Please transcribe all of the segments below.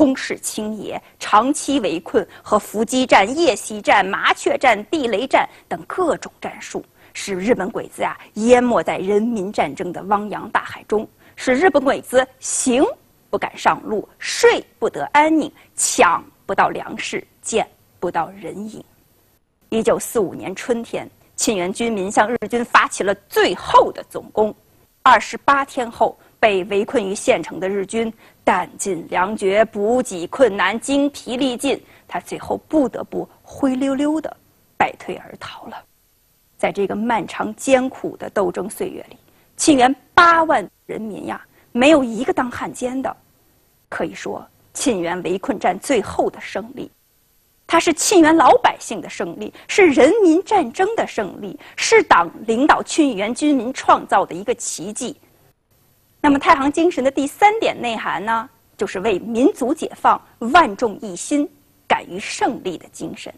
空势倾野、长期围困和伏击战、夜袭战、麻雀战、地雷战等各种战术，使日本鬼子淹没在人民战争的汪洋大海中，使日本鬼子行不敢上路，睡不得安宁，抢不到粮食，见不到人影。1945年春天，沁园军民向日军发起了最后的总攻。28天后，被围困于县城的日军弹尽粮绝，补给困难，精疲力尽，他最后不得不灰溜溜地败退而逃了。在这个漫长艰苦的斗争岁月里，沁园8万人民没有一个当汉奸的。可以说，沁园围困战最后的胜利，它是沁园老百姓的胜利，是人民战争的胜利，是党领导沁园军民创造的一个奇迹。那么太行精神的第3点内涵呢，就是为民族解放万众一心、敢于胜利的精神。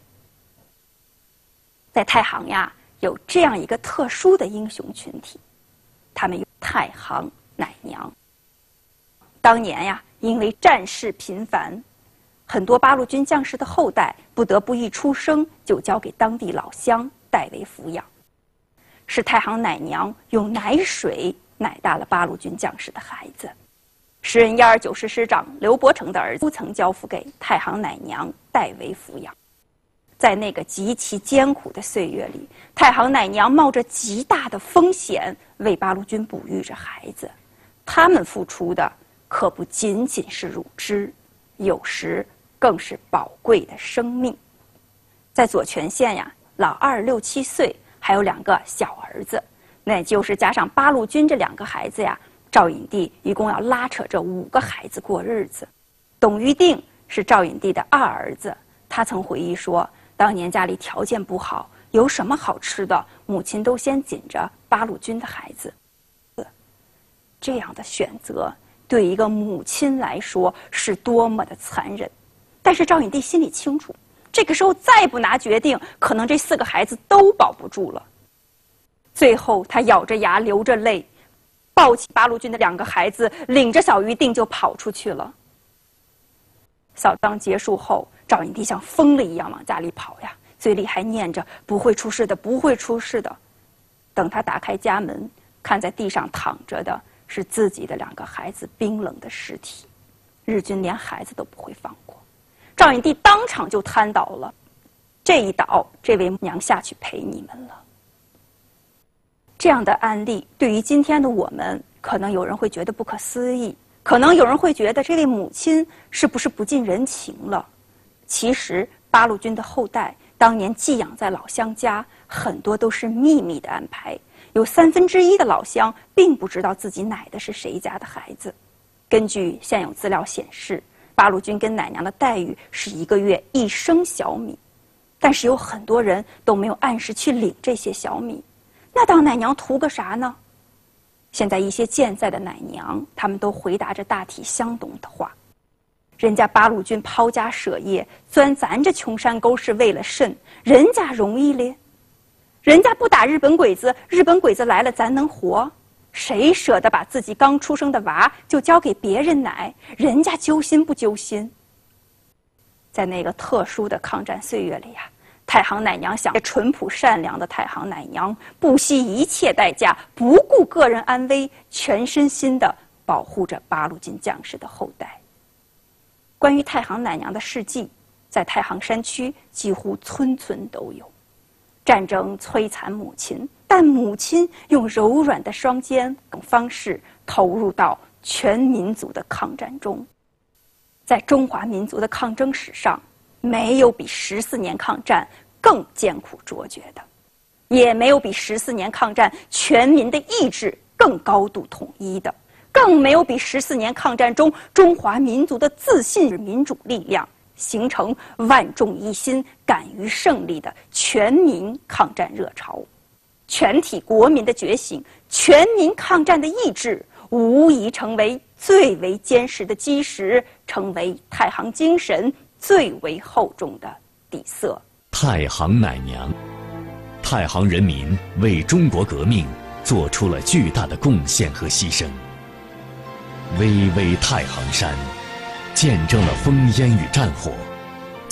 在太行有这样一个特殊的英雄群体，他们有太行奶娘。当年因为战事频繁，很多八路军将士的后代不得不一出生就交给当地老乡代为抚养，是太行奶娘用奶水奶大了八路军将士的孩子。时任129师师长刘伯承的儿子都曾交付给太行奶娘代为抚养。在那个极其艰苦的岁月里，太行奶娘冒着极大的风险为八路军哺育着孩子，他们付出的可不仅仅是乳汁，有时更是宝贵的生命。在左权县老二6、7岁，还有2个小儿子，那就是加上八路军这2个孩子赵引娣一共要拉扯这5个孩子过日子。董玉定是赵引娣的2儿子，他曾回忆说，当年家里条件不好，有什么好吃的，母亲都先紧着八路军的孩子。这样的选择对一个母亲来说是多么的残忍，但是赵引娣心里清楚，这个时候再不拿决定，可能这4个孩子都保不住了。最后他咬着牙流着泪，抱起八路军的2个孩子，领着小于定就跑出去了。扫荡结束后，赵引娣像疯了一样往家里跑嘴里还念着不会出事的，不会出事的。等他打开家门，看在地上躺着的是自己的2个孩子冰冷的尸体，日军连孩子都不会放过。赵引娣当场就瘫倒了，这一倒，这位娘下去陪你们了。这样的案例对于今天的我们，可能有人会觉得不可思议，可能有人会觉得这位母亲是不是不近人情了。其实八路军的后代当年寄养在老乡家，很多都是秘密的安排，有1/3的老乡并不知道自己奶的是谁家的孩子。根据现有资料显示，八路军跟奶娘的待遇是1个月1升小米，但是有很多人都没有按时去领这些小米，那当奶娘图个啥呢？现在一些健在的奶娘，他们都回答着大体相同的话，人家八路军抛家舍业钻咱这穷山沟是为了甚？人家容易咧，人家不打日本鬼子，日本鬼子来了咱能活？谁舍得把自己刚出生的娃就交给别人奶？人家揪心不揪心？在那个特殊的抗战岁月里太行奶娘想淳朴善良的太行奶娘，不惜一切代价，不顾个人安危，全身心地保护着八路军将士的后代。关于太行奶娘的事迹，在太行山区几乎村村都有。战争摧残母亲，但母亲用柔软的双肩等方式投入到全民族的抗战中。在中华民族的抗争史上，没有比14年抗战更艰苦卓绝的，也没有比14年抗战全民的意志更高度统一的，更没有比14年抗战中中华民族的自信民主力量形成万众一心、敢于胜利的全民抗战热潮。全体国民的觉醒，全民抗战的意志，无疑成为最为坚实的基石，成为太行精神最为厚重的底色。 太行奶娘，太行人民为中国革命做出了巨大的贡献和牺牲。巍巍太行山， 见证了烽烟与战火，